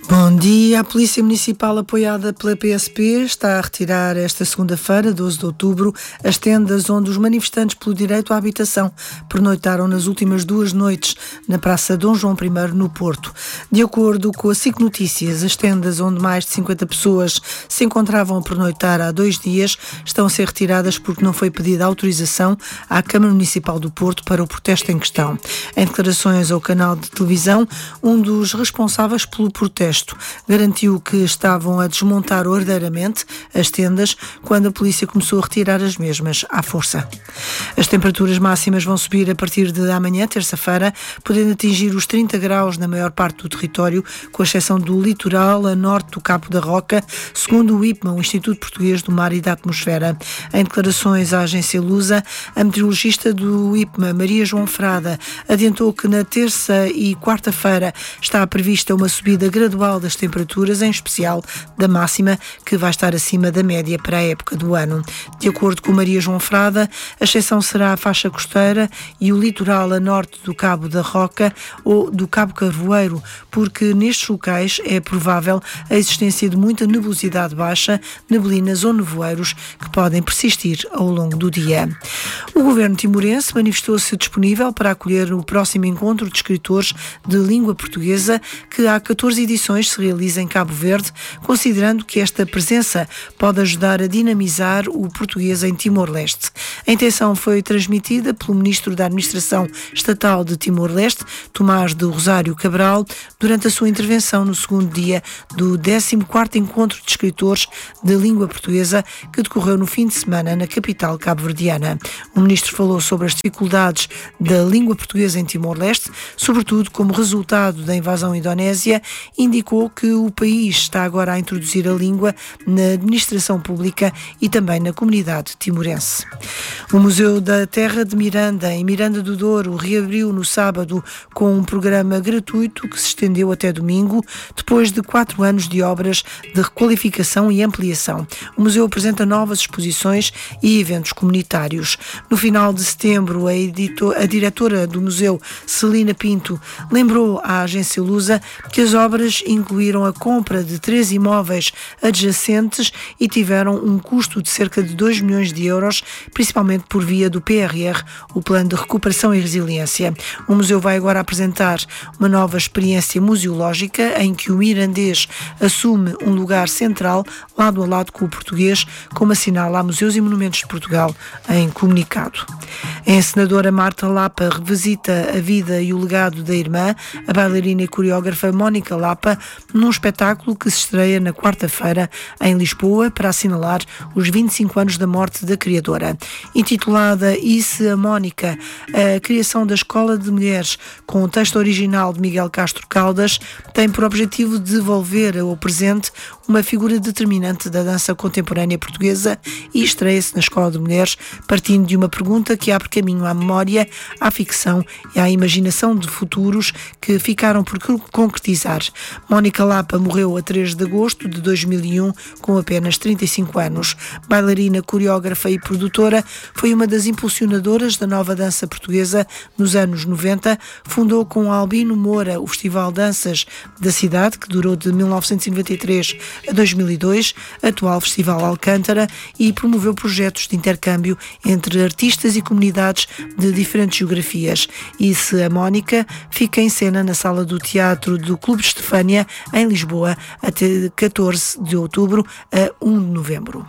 Bom dia. A Polícia Municipal, apoiada pela PSP, está a retirar esta segunda-feira, 12 de outubro, as tendas onde os manifestantes pelo direito à habitação pernoitaram nas últimas 2 noites na Praça Dom João I, no Porto. De acordo com a SIC Notícias, as tendas onde mais de 50 pessoas se encontravam a pernoitar há 2 dias estão a ser retiradas porque não foi pedida autorização à Câmara Municipal do Porto para o protesto em questão. Em declarações ao canal de televisão, um dos responsáveis pelo protesto garantiu que estavam a desmontar ordeiramente as tendas quando a polícia começou a retirar as mesmas à força. As temperaturas máximas vão subir a partir de amanhã, terça-feira, podendo atingir os 30 graus na maior parte do território, com exceção do litoral a norte do Cabo da Roca, segundo o IPMA, o Instituto Português do Mar e da Atmosfera. Em declarações à agência Lusa, a meteorologista do IPMA, Maria João Frada, adiantou que na terça e quarta-feira está prevista uma subida gradual das temperaturas, em especial da máxima, que vai estar acima da média para a época do ano. De acordo com Maria João Frada, a exceção será a faixa costeira e o litoral a norte do Cabo da Roca ou do Cabo Carvoeiro, porque nestes locais é provável a existência de muita nebulosidade baixa, neblinas ou nevoeiros que podem persistir ao longo do dia. O governo timorense manifestou-se disponível para acolher o próximo encontro de escritores de língua portuguesa, que há 14 edições se realiza em Cabo Verde, considerando que esta presença pode ajudar a dinamizar o português em Timor-Leste. A intenção foi transmitida pelo Ministro da Administração Estatal de Timor-Leste, Tomás de Rosário Cabral, durante a sua intervenção no segundo dia do 14º Encontro de Escritores de Língua Portuguesa, que decorreu no fim de semana na capital cabo-verdiana. O Ministro falou sobre as dificuldades da língua portuguesa em Timor-Leste, sobretudo como resultado da invasão indonésia, indicou que o país está agora a introduzir a língua na administração pública e também na comunidade timorense. O Museu da Terra de Miranda, em Miranda do Douro, reabriu no sábado com um programa gratuito que se estendeu até domingo, depois de 4 anos de obras de requalificação e ampliação. O museu apresenta novas exposições e eventos comunitários. No final de setembro, a diretora do museu, Celina Pinto, lembrou à agência Lusa que as obras incluíram a compra de 3 imóveis adjacentes e tiveram um custo de cerca de 2 milhões de euros, principalmente por via do PRR, o Plano de Recuperação e Resiliência. O museu vai agora apresentar uma nova experiência museológica em que o mirandês assume um lugar central, lado a lado com o português, como assinala a Museus e Monumentos de Portugal em comunicado. A encenadora Marta Lapa revisita a vida e o legado da irmã, a bailarina e coreógrafa Mónica Lapa, num espetáculo que se estreia na quarta-feira em Lisboa para assinalar os 25 anos da morte da criadora. Intitulada Isso a Mónica, a criação da Escola de Mulheres, com o texto original de Miguel Castro Caldas, tem por objetivo devolver ao presente uma figura determinante da dança contemporânea portuguesa e estreia-se na Escola de Mulheres partindo de uma pergunta que abre caminho à memória, à ficção e à imaginação de futuros que ficaram por concretizar. Mónica Lapa morreu a 3 de agosto de 2001 com apenas 35 anos. Bailarina, coreógrafa e produtora, foi uma das impulsionadoras da nova dança portuguesa nos anos 90, fundou com Albino Moura o Festival Danças da cidade, que durou de 1993 a 2002, atual Festival Alcântara, e promoveu projetos de intercâmbio entre artistas e comunidades de diferentes geografias. Isso a Mónica fica em cena na Sala do Teatro do Clube de Estefânia, em Lisboa, até 14 de outubro a 1 de novembro.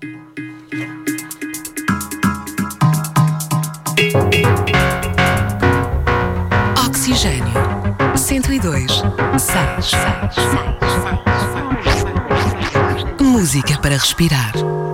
Oxigênio 102.6. Música para respirar.